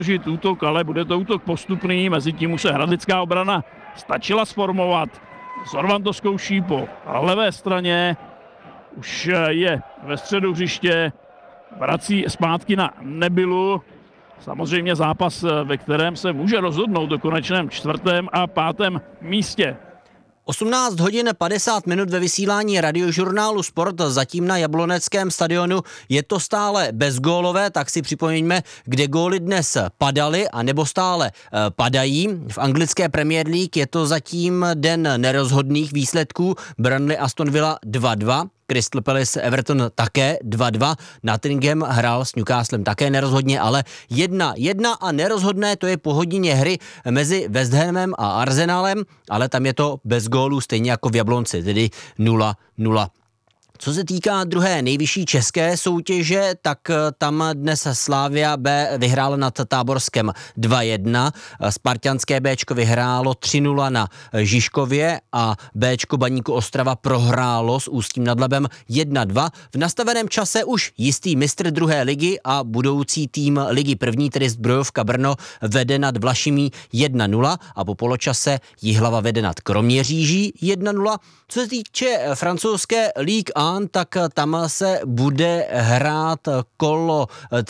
držet útok, ale bude to útok postupný, mezi tím už se hradecká obrana stačila sformovat. Zorvan to zkouší po levé straně, už je ve středu hřiště, vrací zpátky na Nebylu. Samozřejmě zápas, ve kterém se může rozhodnout o konečném 4. a 5. místě. 18 hodin 50 minut ve vysílání radiožurnálu Sport, zatím na Jabloneckém stadionu. Je to stále bezgólové, tak si připomeňme, kde góly dnes padaly a nebo stále padají. V anglické Premier League je to zatím den nerozhodných výsledků. Burnley Aston Villa 2-2. Crystal Palace Everton také 2-2. Nottingham hrál s Newcastlem také nerozhodně, ale 1-1 a nerozhodné to je po hodině hry mezi West Hamem a Arsenalem, ale tam je to bez gólů stejně jako v Jablonci, tedy 0-0. Co se týká druhé nejvyšší české soutěže, tak tam dnes Slavia B vyhrála nad Táborskem 2-1. Spartanské Bčko vyhrálo 3-0 na Žižkově a Bčko Baníku Ostrava prohrálo s Ústím nad Labem 1-2. V nastaveném čase už jistý mistr druhé ligy a budoucí tým ligy první, tedy Zbrojovka Brno, vede nad Vlašimí 1-0 a po poločase Jihlava vede nad Kroměříží 1-0. Co se týče francouzské Ligue 1, tak tam se bude hrát kolo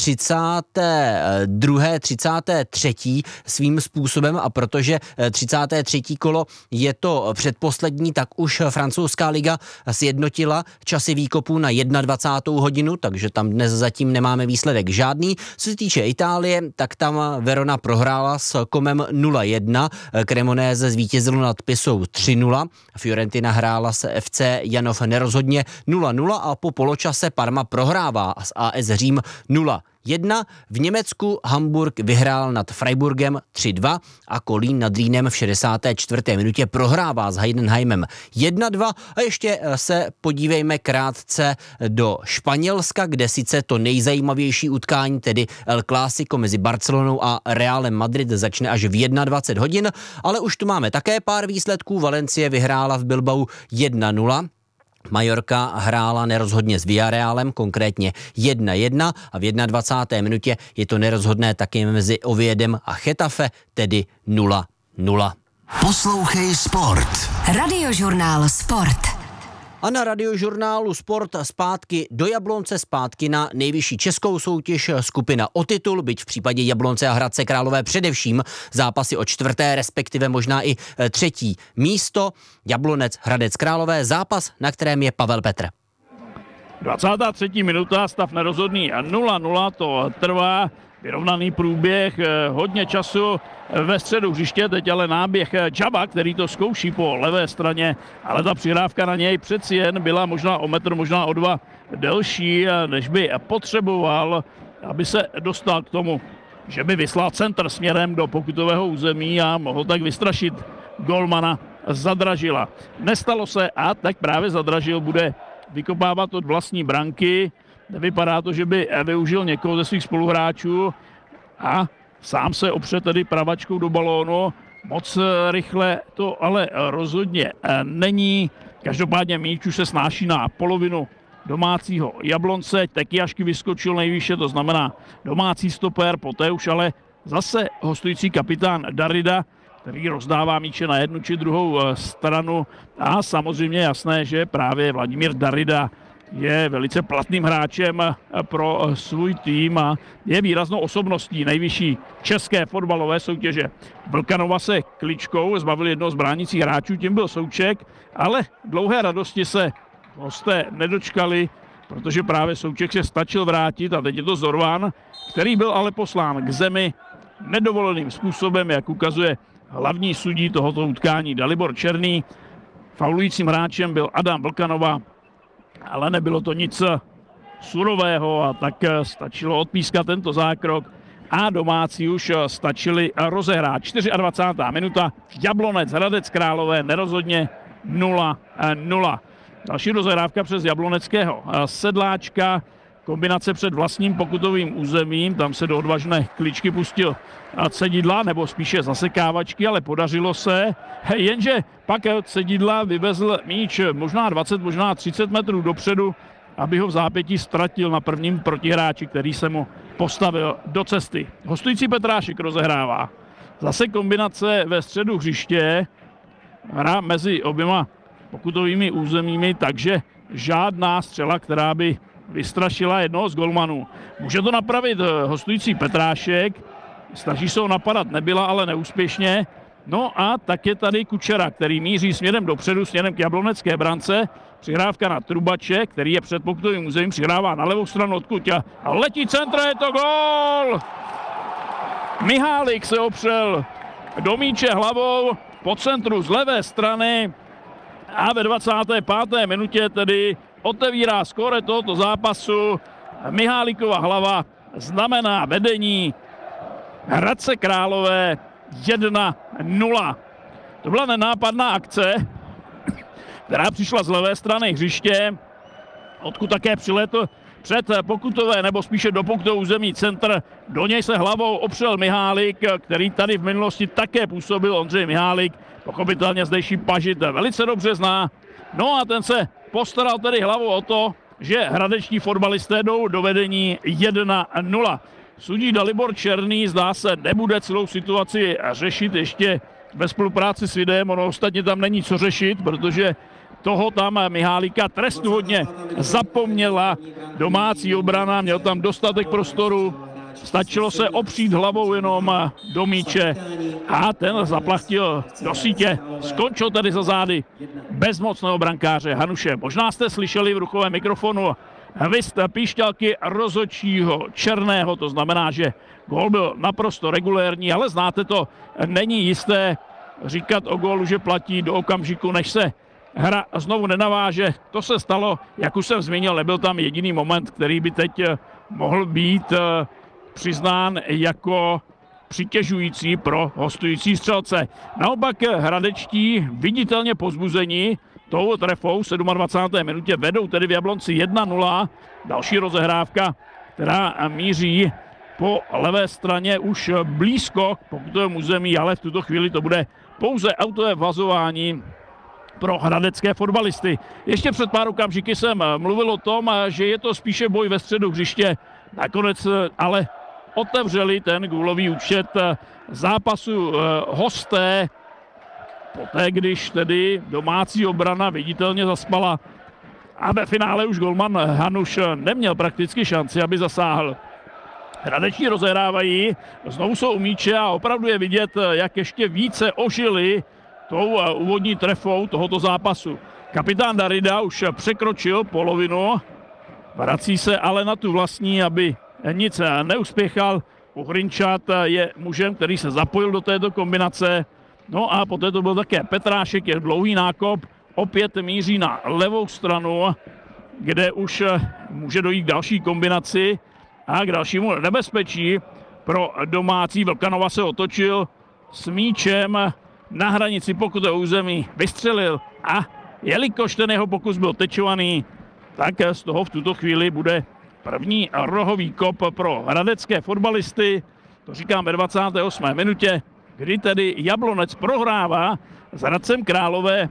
32. 33. svým způsobem a protože 33. kolo je to předposlední, tak už francouzská liga sjednotila časy výkopů na 21. hodinu, takže tam dnes zatím nemáme výsledek žádný. Co se týče Itálie, tak tam Verona prohrála s Komem 0-1, Cremonese zvítězilo nad Pisou 3-0, Fiorentina hrála se FC Janov nerozhodně 0-0 a po poločase Parma prohrává s AS Řím 0-1. V Německu Hamburg vyhrál nad Freiburgem 3-2 a Kolín nad Rýnem v 64. minutě prohrává s Heidenheimem 1-2 a ještě se podívejme krátce do Španělska, kde sice to nejzajímavější utkání, tedy El Clásico mezi Barcelonou a Realem Madrid, začne až v 21 hodin, ale už tu máme také pár výsledků. Valencie vyhrála v Bilbao 1-0. Mallorca hrála nerozhodně s Villarrealem, konkrétně 1-1 a v 21. minutě je to nerozhodné taky mezi Oviedem a Getafe, tedy 0-0. Poslouchej Sport. Radiožurnál Sport. A na radiožurnálu Sport zpátky do Jablonce, zpátky na nejvyšší českou soutěž, skupina o titul, byť v případě Jablonce a Hradce Králové především zápasy o 4., respektive možná i 3. místo. Jablonec Hradec Králové, zápas, na kterém je Pavel Petr. 23. minuta, stav nerozhodný 0-0, to trvá. Vyrovnaný průběh, hodně času ve středu hřiště, teď ale náběh Džaba, který to zkouší po levé straně, ale ta přihrávka na něj přeci jen byla možná o metr, možná o 2 delší, než by potřeboval, aby se dostal k tomu, že by vyslal centr směrem do pokutového území a mohl tak vystrašit golmana Zadražila. Nestalo se a tak právě Zadražil bude vykopávat od vlastní branky. Nevypadá to, že by využil někoho ze svých spoluhráčů a sám se opře tedy pravačkou do balónu. Moc rychle to ale rozhodně není. Každopádně míč už se snáší na polovinu domácího Jablonce. Tekiašky vyskočil nejvýše, to znamená domácí stoper, poté už ale zase hostující kapitán Darida, který rozdává míče na jednu či druhou stranu a samozřejmě jasné, že právě Vladimír Darida je velice platným hráčem pro svůj tým a je výraznou osobností nejvyšší české fotbalové soutěže. Vlkanova se kličkou zbavil jednoho z bránících hráčů, tím byl Souček, ale dlouhé radosti se hosté nedočkali, protože právě Souček se stačil vrátit a teď je to Zorvan, který byl ale poslán k zemi nedovoleným způsobem, jak ukazuje hlavní sudí tohoto utkání Dalibor Černý. Faulujícím hráčem byl Adam Vlkanova, ale nebylo to nic surového a tak stačilo odpískat tento zákrok a domácí už stačili rozehrát. 24. minuta, Jablonec Hradec Králové nerozhodně 0-0. Další rozehrávka přes jabloneckého Sedláčka, kombinace před vlastním pokutovým územím, tam se do odvážné kličky pustil Cedidla, nebo spíše zasekávačky, ale podařilo se, jenže pak Cedidla vyvezl míč možná 20, možná 30 metrů dopředu aby ho v zápětí ztratil na prvním protihráči, který se mu postavil do cesty. Hostující Petrášek rozehrává. Zase kombinace ve středu hřiště. Hra mezi oběma pokutovými územími, takže žádná střela, která by vystrašila jednoho z golmanů. Může to napravit hostující Petrášek. Snaží se ho napadat, nebyla, ale neúspěšně. No a tak je tady Kučera, který míří směrem dopředu, směrem k jablonecké brance. Přihrávka na Trubače, který je před pokutovým územím, přihrává na levou stranu odkud a letí centr, je to gól! Mihálik se opřel do míče hlavou po centru z levé strany a ve 25. minutě tedy otevírá skóre tohoto zápasu. Mihálikova hlava znamená vedení Hradce Králové 1-0. To byla nenápadná akce, která přišla z levé strany hřiště, odkud také přiletl před pokutové, nebo spíše do pokutového území centr. Do něj se hlavou opřel Mihálik, který tady v minulosti také působil. Ondřej Mihálik, pochopitelně zdejší pažit velice dobře zná. No a ten se postaral tedy hlavou o to, že hradečtí fotbalisté jdou do vedení 1-0. Sudí Dalibor Černý, zdá se, nebude celou situaci řešit ještě ve spolupráci s videem. Ono ostatně tam není co řešit, protože toho tam Mihálika trestuhodně zapomněla domácí obrana, měl tam dostatek prostoru, stačilo se opřít hlavou jenom do míče a ten zaplachtil do sítě. Skončil tady za zády bezmocného brankáře Hanuše. Možná jste slyšeli v ruchovém mikrofonu hvist píšťalky rozhodčího Černého, to znamená, že gól byl naprosto regulérní, ale znáte to, není jisté říkat o gólu, že platí do okamžiku, než se hra znovu nenaváže. To se stalo, jak už jsem zmínil, nebyl tam jediný moment, který by teď mohl být přiznán jako přitěžující pro hostující střelce. Naopak hradečtí viditelně povzbuzení tou trefou v 27. minutě vedou tedy v Jablonci 1-0. Další rozehrávka, která míří po levé straně už blízko k pokutovému území, ale v tuto chvíli to bude pouze autové vazování pro hradecké fotbalisty. Ještě před pár okamžiky jsem mluvil o tom, že je to spíše boj ve středu hřiště. Nakonec ale otevřeli ten gólový účet zápasu hosté, poté když tedy domácí obrana viditelně zaspala a ve finále už golman Hanuš neměl prakticky šanci, aby zasáhl. Hradeční rozehrávají, znovu jsou u míče a opravdu je vidět, jak ještě více ožili tou úvodní trefou tohoto zápasu. Kapitán Darida už překročil polovinu, vrací se ale na tu vlastní, aby nic neuspěchal. Uhrinčat je mužem, který se zapojil do této kombinace. No a poté to byl také Petrášek, je dlouhý nákop, opět míří na levou stranu, kde už může dojít k další kombinaci a k dalšímu nebezpečí pro domácí. Vlkanova se otočil s míčem na hranici pokutového území, vystřelil a jelikož ten jeho pokus byl tečovaný, tak z toho v tuto chvíli bude první rohový kop pro hradecké fotbalisty. To říkám ve 28. minutě, kdy tedy Jablonec prohrává s Hradcem Králové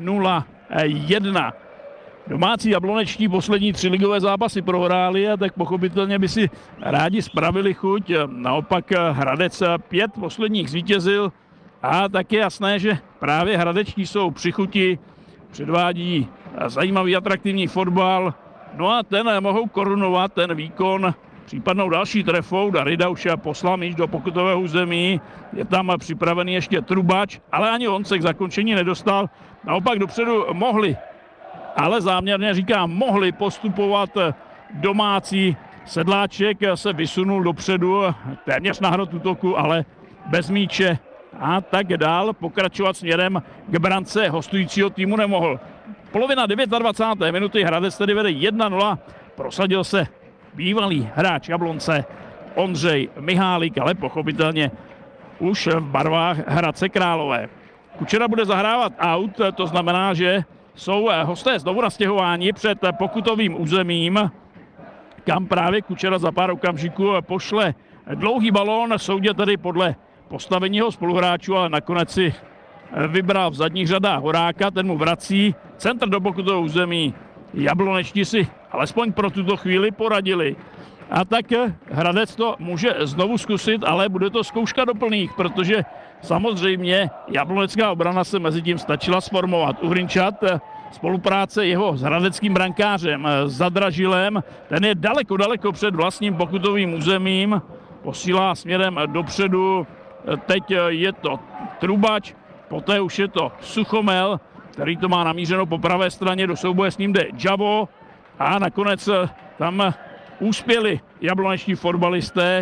0-1. Domácí jablonečtí poslední 3 ligové zápasy prohráli a tak pochopitelně by si rádi spravili chuť. Naopak Hradec 5 posledních zvítězil a tak je jasné, že právě hradečtí jsou při chuti, předvádí zajímavý, atraktivní fotbal. No a ten mohou korunovat ten výkon případnou další trefou. Darida už poslal míč do pokutového území, je tam připravený ještě Trubač, ale ani on se k zakončení nedostal. Naopak dopředu mohli, ale záměrně říkám, mohli postupovat domácí. Sedláček se vysunul dopředu, téměř na hrot útoku, ale bez míče a tak dál pokračovat směrem k brance hostujícího týmu nemohl. Polovina 29. minuty, Hradec tedy vede 1-0, prosadil se bývalý hráč Jablonce Ondřej Mihálik, ale pochopitelně už v barvách Hradce Králové. Kučera bude zahrávat out, to znamená, že jsou hosté znovu nastěhováni před pokutovým územím, kam právě Kučera za pár okamžiků pošle dlouhý balón, soudě tedy podle postavení jeho spoluhráčů, ale nakonec si vybral v zadních řadách Horáka, ten mu vrací centr do pokutového území jablonečtí si alespoň pro tuto chvíli poradili. A tak Hradec to může znovu zkusit, ale bude to zkouška do plných, protože samozřejmě jablonecká obrana se mezi tím stačila sformovat. Uhrinčat, spolupráce jeho s hradeckým brankářem Zadražilem, ten je daleko před vlastním pokutovým územím, posílá směrem dopředu, teď je to Trubač, poté už je to Suchomel, který to má namířeno po pravé straně, do souboje s ním jde Javo a nakonec tam uspěli jablonečtí fotbalisté.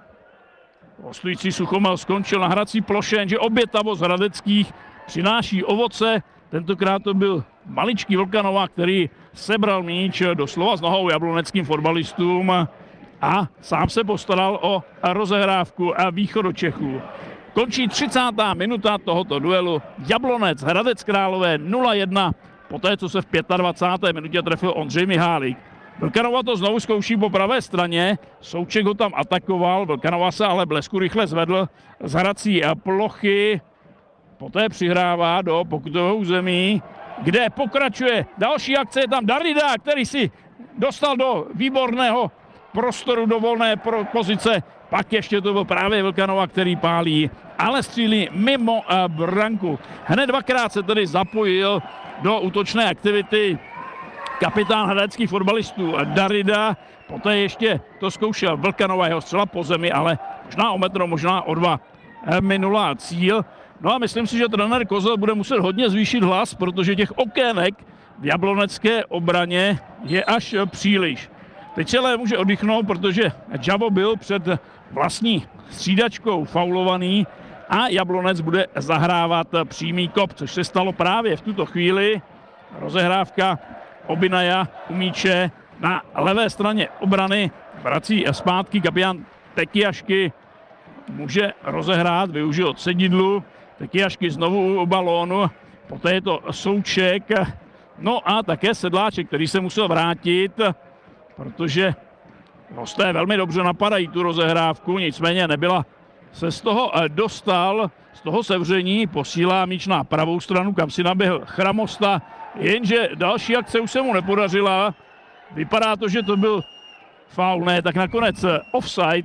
Hostující Suchomel skončil na hrací ploše, jenže obětavost hradeckých přináší ovoce. Tentokrát to byl maličký Vlkanova, který sebral míč doslova s nohou jabloneckým fotbalistům a sám se postaral o rozehrávku a Východočechů. Končí 30. minuta tohoto duelu. Jablonec Hradec Králové 0-1, poté co se v 25. minutě trefil Ondřej Mihálík. Vlkanova to znovu zkouší po pravé straně, Souček ho tam atakoval, Vlkanova se ale blesku rychle zvedl z hrací plochy, poté přihrává do pokutového území, kde pokračuje další akce, je tam Darida, který si dostal do výborného prostoru, do volné pozice, pak ještě to byl právě Vlkanova, který pálí, ale střílí mimo branku. Hned dvakrát se tedy zapojil do útočné aktivity kapitán hradeckých fotbalistů Darida, poté ještě to zkoušel Vlkanova, jeho střela po zemi, ale možná o metr, možná o 2 minulá cíl. No a myslím si, že trenér Kozel bude muset hodně zvýšit hlas, protože těch okének v jablonecké obraně je až příliš. Teď se ale může oddychnout, protože Javo byl před vlastní střídačkou faulovaný a Jablonec bude zahrávat přímý kop, což se stalo právě v tuto chvíli. Rozehrávka Obinaja u míče na levé straně obrany, vrací zpátky kapitán Tekiašky, může rozehrát, využil cedidlu, Tekiašky znovu u balónu, poté je to Souček, no a také Sedláček, který se musel vrátit, protože hosté velmi dobře napadají tu rozehrávku, nicméně nebyla se z toho dostal, z toho sevření, posílá míč na pravou stranu, kam si naběhl Chramosta, jenže další akce už se mu nepodařila. Vypadá to, že to byl faul, ne, tak nakonec offside.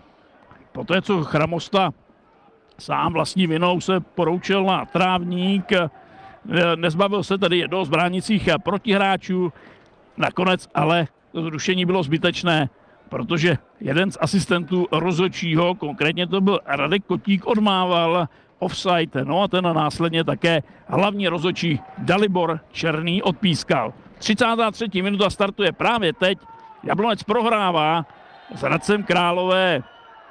Poté, co Chramosta sám vlastní vinou se poroučel na trávník, nezbavil se tedy jednoho z bránících protihráčů, nakonec ale to zrušení bylo zbytečné, protože jeden z asistentů rozhodčího, konkrétně to byl Radek Kotík, odmával offside, no a ten následně také hlavní rozhodčí Dalibor Černý odpískal. 33. minuta startuje právě teď, Jablonec prohrává s Hradcem Králové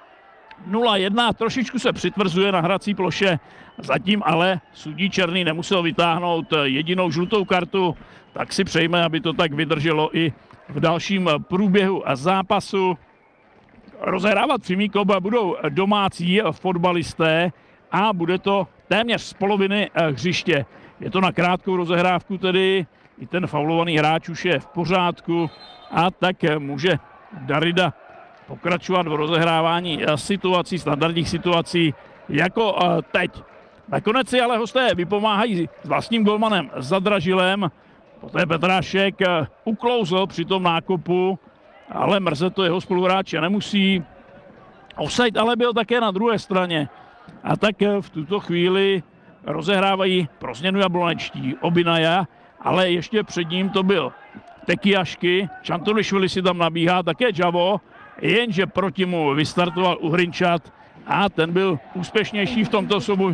0-1, trošičku se přitvrzuje na hrací ploše, zatím ale sudí Černý nemusel vytáhnout jedinou žlutou kartu, tak si přejme, aby to tak vydrželo i v dalším průběhu zápasu. Rozehrávat přímý kop budou domácí fotbalisté a bude to téměř z poloviny hřiště. Je to na krátkou rozehrávku tedy, i ten faulovaný hráč už je v pořádku a tak může Darida pokračovat v rozehrávání situací, standardních situací jako teď. Nakonec si ale hosté vypomáhají s vlastním golmanem Zadražilem, poté Petrášek uklouzl při tom nákopu, ale mrzet to jeho spoluhráče nemusí. Offside ale byl také na druhé straně. A tak v tuto chvíli rozehrávají pro změnu jablonečtí Obinaja, ale ještě před ním to byl Tekiašky, Čantolišvili si tam nabíhá také Javo, jenže proti mu vystartoval Uhrinčat a ten byl úspěšnější v tomto souboji.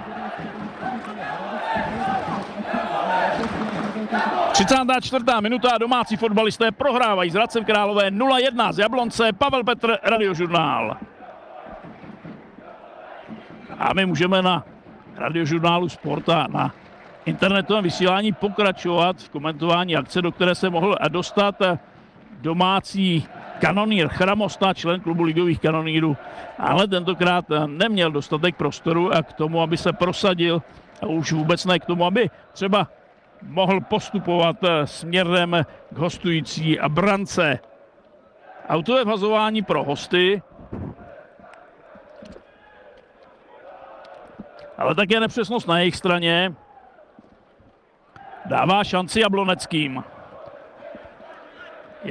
34. minuta, domácí fotbalisté prohrávají s Hradcem Králové 0-1 z Jablonce. Pavel Petr, Radiožurnál. A my můžeme na Radiožurnálu Sport a na internetovém vysílání pokračovat v komentování akce, do které se mohl dostat domácí kanonýr Chramosta, člen klubu ligových kanonýrů, ale tentokrát neměl dostatek prostoru k tomu, aby se prosadil, a už vůbec ne k tomu, aby třeba mohl postupovat směrem k hostující brance. Autové vhazování pro hosty, ale také nepřesnost na jejich straně dává šanci jabloneckým.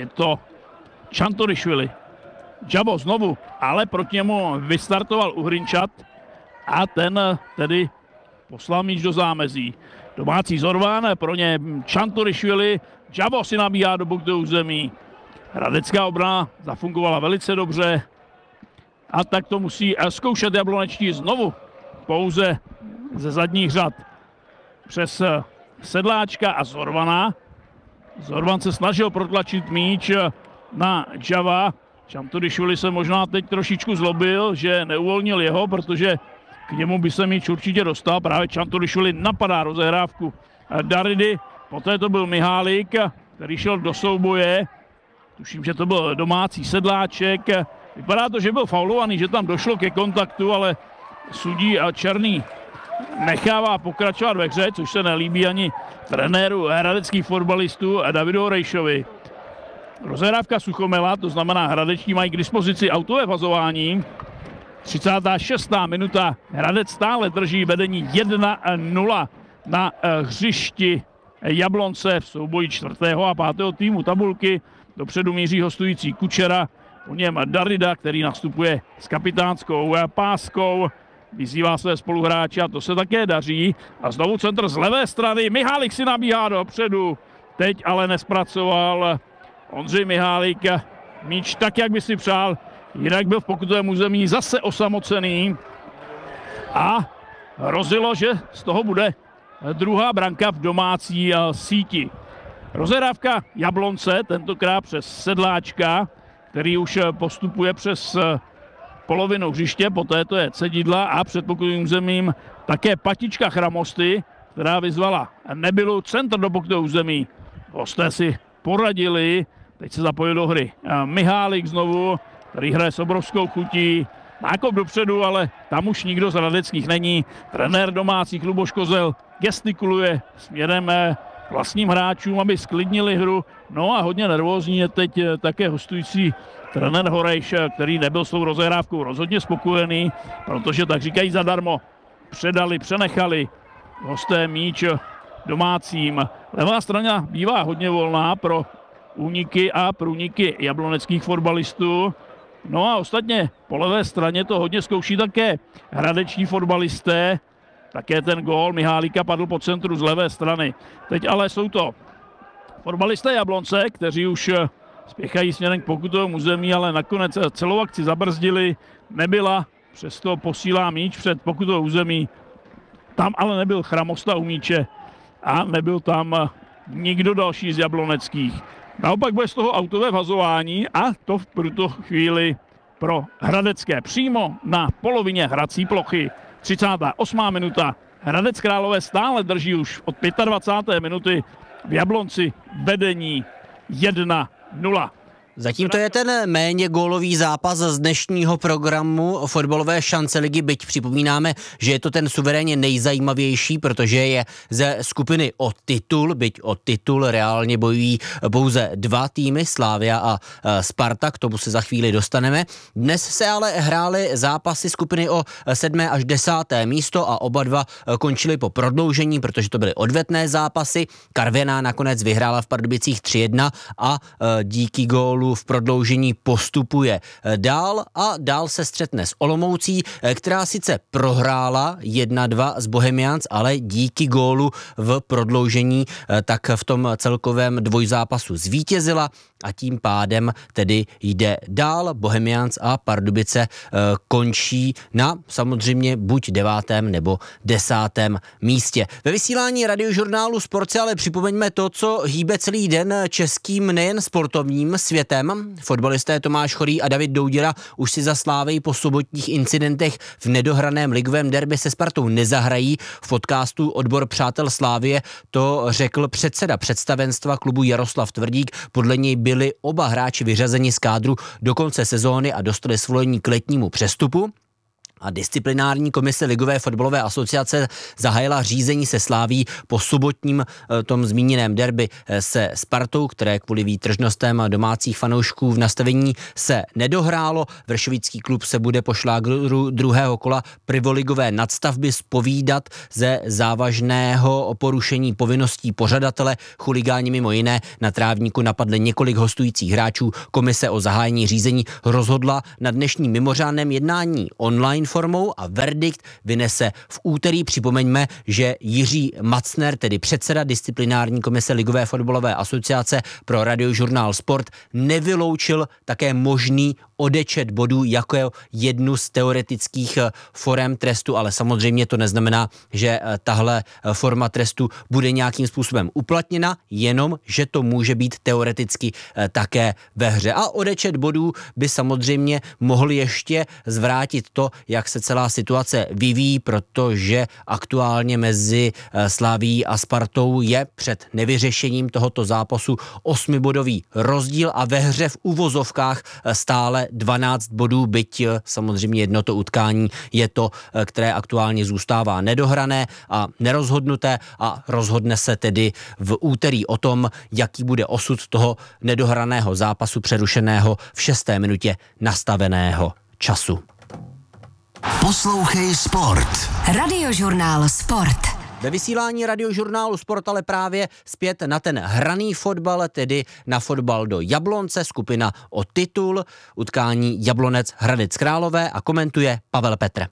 je to Čantorišvili. Džabo znovu, ale proti němu vystartoval Uhrinčat a ten tedy poslal míč do zámezí. Domácí Zorván, pro ně Čantorišvili, Džabo si nabíhá do boku do území. Hradecká obrana zafungovala velice dobře a tak to musí zkoušet jablonečtí znovu pouze ze zadních řad přes Sedláčka a Zorvana. Zorvan se snažil protlačit míč na Džava. Čantorišvili se možná teď trošičku zlobil, že neuvolnil jeho, protože k němu by se míč určitě dostal. Právě Čantorišvili napadá rozehrávku Daridy. Poté to byl Mihálik, který šel do souboje. Tuším, že to byl domácí Sedláček. Vypadá to, že byl faulovaný, že tam došlo ke kontaktu, ale sudí Černý nechává pokračovat ve hře, což se nelíbí ani trenéru hradeckých fotbalistů Davidu Horejšovi. Rozehrávka Suchomela, to znamená hradeční mají k dispozici autové vazování. 36. minuta, Hradec stále drží vedení 1-0 na hřišti Jablonce v souboji 4. a 5. týmu tabulky. Dopředu míří hostující Kučera, po něm Darida, který nastupuje s kapitánskou páskou. Vyzývá své spoluhráče a to se také daří. A znovu centr z levé strany. Mihálik si nabíhá dopředu. Teď ale nespracoval Ondřej Mihálik míč tak, jak by si přál. Jinak byl v pokutovém území zase osamocený. A hrozilo, že z toho bude druhá branka v domácí síti. Rozehrávka Jablonce, tentokrát přes Sedláčka, který už postupuje přes polovinu hřiště, poté to je Cedidla a před pokutovým územím také Patička Chramosty, která vyzvala Nebylu centr do pokutového území. Hosté si poradili, teď se zapojil do hry Mihálik znovu, který hraje s obrovskou chutí. Nákop dopředu, ale tam už nikdo z hradeckých není. Trenér domácích Luboš Kozel gestikuluje směrem vlastním hráčům, aby sklidnili hru. No a hodně nervózní je teď také hostující trenér Horejš, který nebyl s tou rozehrávkou rozhodně spokojený, protože tak říkají zadarmo přenechali hosté míč domácím. Levá strana bývá hodně volná pro úniky a průniky jabloneckých fotbalistů. No a ostatně po levé straně to hodně zkouší také hradeční fotbalisté. Také ten gól Mihálika padl po centru z levé strany. Teď ale jsou to fotbalisté Jablonce, kteří už spěchají směrem k pokutovému území, ale nakonec celou akci zabrzdili. Nebyla, přesto posílá míč před pokutové území. Tam ale nebyl Chramosta u míče a nebyl tam nikdo další z jabloneckých. Naopak bude z toho autové vazování a to v tuto chvíli pro hradecké přímo na polovině hrací plochy. 38. minuta. Hradec Králové stále drží už od 25. minuty v Jablonci vedení 1-0. Zatím to je ten méně gólový zápas z dnešního programu fotbalové šance ligy, byť připomínáme, že je to ten suverénně nejzajímavější, protože je ze skupiny o titul, byť o titul reálně bojují pouze dva týmy, Slavia a Sparta, k tomu se za chvíli dostaneme. Dnes se ale hrály zápasy skupiny o 7. až 10. místo a oba dva končily po prodloužení, protože to byly odvetné zápasy. Karviná nakonec vyhrála v Pardubicích 3-1 a díky gólu v prodloužení postupuje dál a dál se střetne s Olomoucí, která sice prohrála 1-2 s Bohemians, ale díky gólu v prodloužení tak v tom celkovém dvojzápasu zvítězila a tím pádem tedy jde dál. Bohemians a Pardubice končí na samozřejmě buď 9. nebo 10. místě. Ve vysílání radiožurnálu Sport si ale připomeňme to, co hýbe celý den českým nejen sportovním světem. Fotbalisté Tomáš Chorý a David Douděra už si za Slávy po sobotních incidentech v nedohraném ligovém derby se Spartou nezahrají. V podcastu Odbor přátel Slávie to řekl předseda představenstva klubu Jaroslav Tvrdík. Podle něj byli oba hráči vyřazeni z kádru do konce sezóny a dostali svolení k letnímu přestupu. A disciplinární komise Ligové fotbalové asociace zahájila řízení se Slaví po sobotním tom zmíněném derby se Spartou, které kvůli výtržnostem domácích fanoušků v nastavení se nedohrálo. Vršovický klub se bude po šlágru druhého kola privoligové nadstavby zpovídat ze závažného porušení povinností pořadatele. Chuligáni mimo jiné na trávníku napadli několik hostujících hráčů. Komise o zahájení řízení rozhodla na dnešním mimořádném jednání online formou a verdikt vynese v úterý. Připomeňme, že Jiří Macner, tedy předseda disciplinární komise Ligové fotbalové asociace pro Radiožurnál Sport, nevyloučil také možný odečet bodů jako jednu z teoretických forem trestu, ale samozřejmě to neznamená, že tahle forma trestu bude nějakým způsobem uplatněna, jenom, že to může být teoreticky také ve hře. A odečet bodů by samozřejmě mohl ještě zvrátit to, jak se celá situace vyvíjí, protože aktuálně mezi Slavií a Spartou je před nevyřešením tohoto zápasu 8bodový rozdíl a ve hře v uvozovkách stále 12 bodů, byť samozřejmě jedno to utkání je to, které aktuálně zůstává nedohrané a nerozhodnuté a rozhodne se tedy v úterý o tom, jaký bude osud toho nedohraného zápasu přerušeného v 6. minutě nastaveného času. Poslouchej Sport. Radiožurnál Sport. Ve vysílání Radiožurnálu Sport ale právě zpět na ten hraný fotbal, tedy na fotbal do Jablonce, skupina o titul, utkání Jablonec Hradec Králové a komentuje Pavel Petr.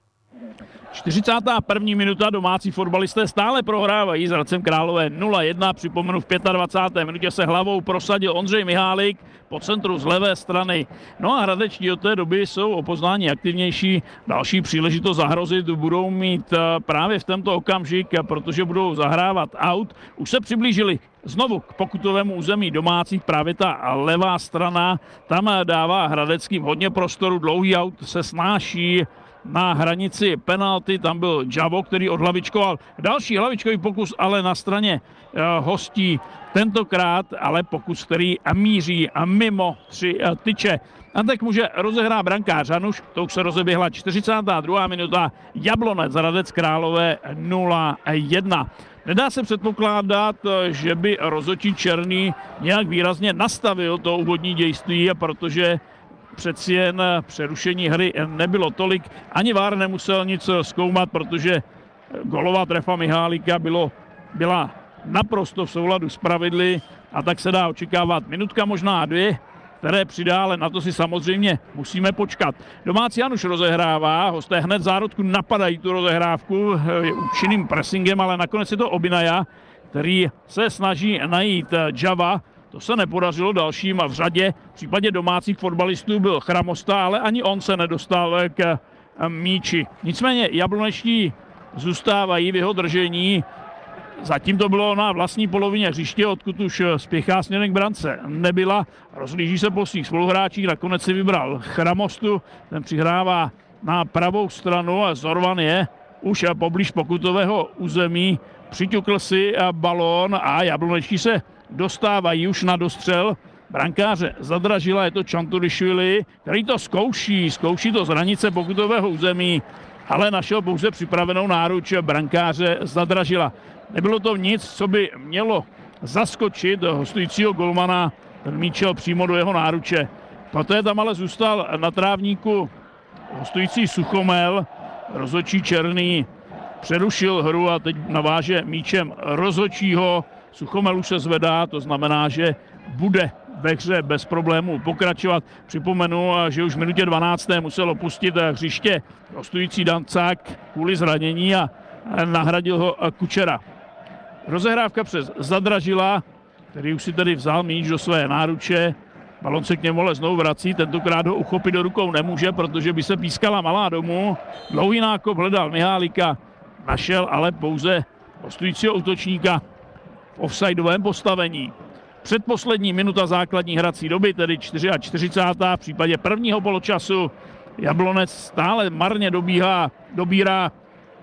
41. minuta, domácí fotbalisté stále prohrávají s Hradcem Králové 0-1, připomenu v 25. minutě se hlavou prosadil Ondřej Mihálik po centru z levé strany. No a hradečtí od té doby jsou o poznání aktivnější, další příležitost zahrozit budou mít právě v tento okamžik, protože budou zahrávat out. Už se přiblížili znovu k pokutovému území domácích, právě ta levá strana, tam dává hradeckým hodně prostoru, dlouhý out se snáší na hranici penalty, tam byl Javo, který odhlavičkoval další hlavičkový pokus, ale na straně hostí tentokrát, ale pokus, který míří mimo 3 tyče. A tak může rozehrát brankář Hanuš, to už se rozeběhla 42. minuta, Jablonec Hradec Králové 0-1. Nedá se předpokládat, že by rozhodčí Černý nějak výrazně nastavil to úvodní dějství, protože přeci jen přerušení hry nebylo tolik. Ani VAR nemusel nic zkoumat, protože gólová trefa Mihálika byla naprosto v souladu s pravidly a tak se dá očekávat minutka, možná 2, které přidá, ale na to si samozřejmě musíme počkat. Domácí Januš rozehrává, hosté hned v zárodku napadají tu rozehrávku účinným pressingem, ale nakonec je to Obinaja, který se snaží najít Java. To se nepodařilo dalším v řadě. V případě domácích fotbalistů byl Chramosta, ale ani on se nedostal k míči. Nicméně jablonečtí zůstávají v jeho držení. Zatím to bylo na vlastní polovině hřiště, odkud už spěchá směrem k brance nebyla. Rozlíží se po svých spoluhráčích, nakonec si vybral Chramostu, ten přihrává na pravou stranu a Zorvan je už poblíž pokutového území. Přiťukl si balón a jablonečtí se dostávají už na dostřel. Brankáře Zadražila, je to Čanturišvili, který to zkouší to z hranice pokutového území, ale našel pouze připravenou náruč brankáře Zadražila. Nebylo to nic, co by mělo zaskočit hostujícího golmana, ten míčel přímo do jeho náruče. Poté tam ale zůstal na trávníku hostující Suchomel, rozhodčí Černý přerušil hru a teď naváže míčem rozhodčího. Suchomel už se zvedá, to znamená, že bude ve hře bez problémů pokračovat. Připomenu, že už v minutě 12. musel opustit hřiště hostující Dancák kvůli zranění a nahradil ho Kučera. Rozehrávka přes Zadražila, který už si tedy vzal míč do své náruče. Balon se k němu ale znovu vrací, tentokrát ho uchopit do rukou nemůže, protože by se pískala malá domů. Dlouhý nákop hledal Mihálika, našel ale pouze hostujícího útočníka v offsideovém postavení. Předposlední minuta základní hrací doby, tedy 44. v případě prvního poločasu. Jablonec stále marně dobírá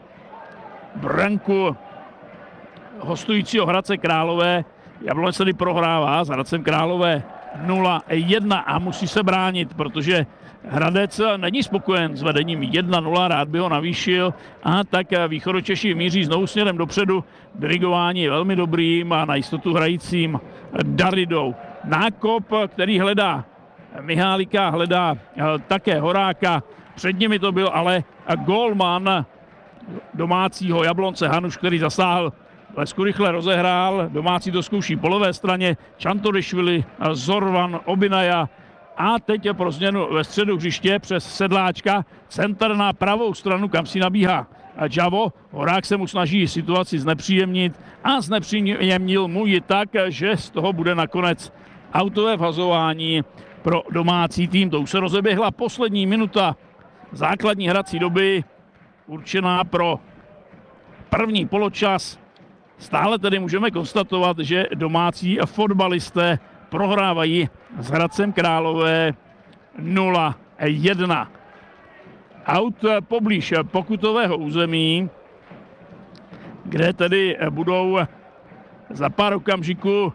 branku hostujícího Hradce Králové. Jablonec tedy prohrává s Hradcem Králové 0-1 a musí se bránit, protože Hradec není spokojen s vedením 1-0, rád by ho navýšil a tak Východočeši míří znovu směrem dopředu. Dirigování je velmi dobrým a na jistotu hrajícím Daridou. Nákop, který hledá Mihálika, hledá také Horáka. Před nimi to byl ale gólman domácího Jablonce Hanuš, který zasáhl, lesku rychle rozehrál. Domácí to zkouší po levé straně. Čantorišvili, Zorvan, Obinaja. A teď je pro změnu ve středu hřiště přes Sedláčka. Centr na pravou stranu, kam si nabíhá Javo. Horák se mu snaží situaci znepříjemnit a znepříjemnil mu ji tak, že z toho bude nakonec autové vhazování pro domácí tým. To už se rozeběhla poslední minuta základní hrací doby, určená pro první poločas. Stále tedy můžeme konstatovat, že domácí fotbalisté prohrávají s Hradcem Králové 0-1. Aut poblíž pokutového území, kde tedy budou za pár okamžiků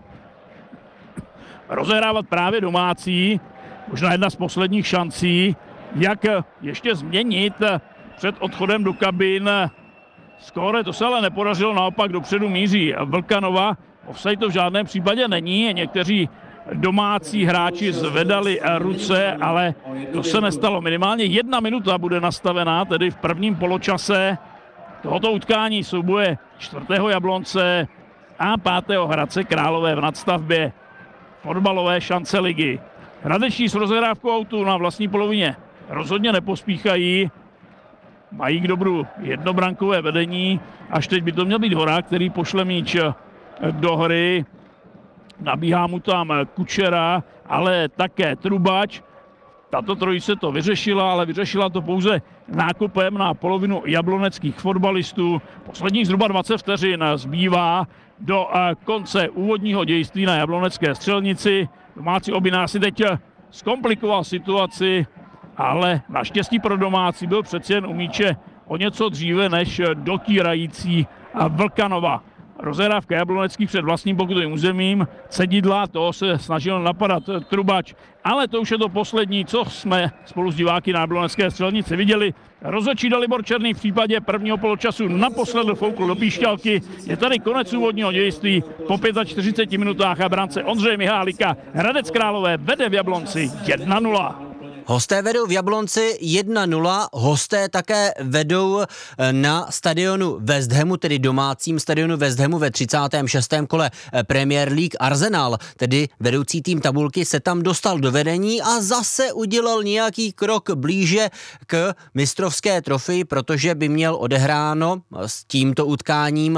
rozehrávat právě domácí. Možná jedna z posledních šancí, jak ještě změnit před odchodem do kabin skóre. To se ale nepodařilo, naopak dopředu míří Vlkanova. Offside to v žádném případě není. Někteří domácí hráči zvedali ruce, ale to se nestalo. Minimálně 1 minuta bude nastavená, tedy v prvním poločase tohoto utkání souboje 4. Jablonce a 5. Hradce Králové v nadstavbě fotbalové šance ligy. Hradeční s rozehrávkou autu na vlastní polovině rozhodně nepospíchají. Mají k dobru jednobrankové vedení. Až teď by to měl být Horák, který pošle míč do hry. Nabíhá mu tam Kučera, ale také Trubač. Tato trojice to vyřešila, ale vyřešila to pouze nákupem na polovinu jabloneckých fotbalistů. Posledních zhruba 20 vteřin zbývá do konce úvodního dějství na jablonecké střelnici. Domácí Obina si teď zkomplikoval situaci, ale naštěstí pro domácí byl přeci jen u míče o něco dříve než dotírající Vlkanova. Rozehrávka jabloneckých před vlastním pokutovým územím. Cedidla, toho se snažil napadat Trubač, ale to už je to poslední, co jsme spolu s diváky na jablonecké střelnici viděli. Rozhodčí Dalibor Černý v případě prvního poločasu naposled foukl do píšťalky. Je tady konec úvodního dějství po 45 minutách a brance Ondřeje Mihálika. Hradec Králové vede v Jablonci 1-0. Hosté vedou v Jablonci 1-0, hosté také vedou na stadionu West Hamu, tedy domácím stadionu West Hamu ve 36. kole Premier League. Arsenal, tedy vedoucí tým tabulky, se tam dostal do vedení a zase udělal nějaký krok blíže k mistrovské trofeji, protože by měl odehráno s tímto utkáním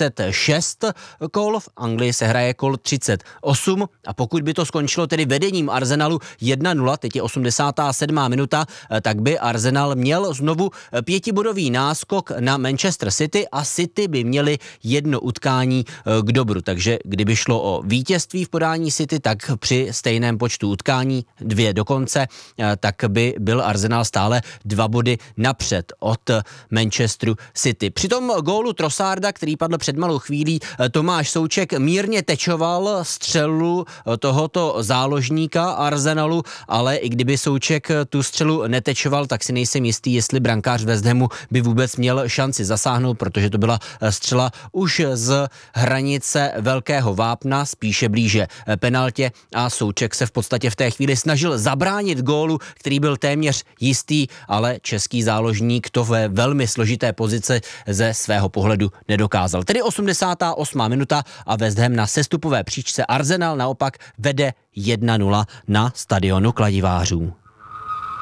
36 kol, v Anglii se hraje kol 38 a pokud by to skončilo tedy vedením Arsenalu 1-0, teď je 87. minuta, tak by Arsenal měl znovu 5bodový náskok na Manchester City a City by měli 1 utkání k dobru. Takže kdyby šlo o vítězství v podání City, tak při stejném počtu utkání 2 do konce, tak by byl Arsenal stále 2 body napřed od Manchesteru City. Při tom gólu Trossarda, který padl před malou chvílí, Tomáš Souček mírně tečoval střelu tohoto záložníka Arsenalu, ale i kdyby Souček tu střelu netečoval, tak si nejsem jistý, jestli brankář West Hamu by vůbec měl šanci zasáhnout, protože to byla střela už z hranice velkého vápna, spíše blíže penaltě a Souček se v podstatě v té chvíli snažil zabránit gólu, který byl téměř jistý, ale český záložník to ve velmi složité pozici ze svého pohledu nedokázal. Tedy 88. minuta a West Ham na sestupové příčce. Arsenal naopak vede 1-0 na stadionu kladivářů.